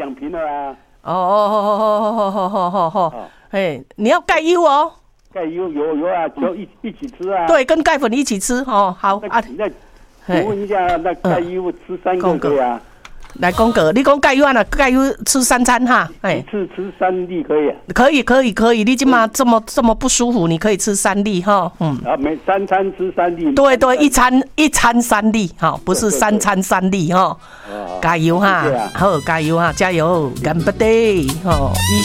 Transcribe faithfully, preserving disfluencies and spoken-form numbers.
两瓶了啊。 哦哦哦哦哦哦哦哦哦，哎，你要钙优哦。 钙优有有啊，就一一起吃啊。 对，跟钙粉一起吃哦。好啊， 那我问一下，那钙优吃三个可以啊？ 来，公哥，你讲钙优啊？钙优吃三餐哈？ 哎，一次吃三粒可以啊？ 可以，可以，可以。你今嘛这么这么不舒服，你可以吃三粒哈。嗯。 啊，每三餐吃三粒。 对对，一餐一餐三粒哈，不是三餐三粒哈。加油哈！好，加油哈！加油，干不得！吼。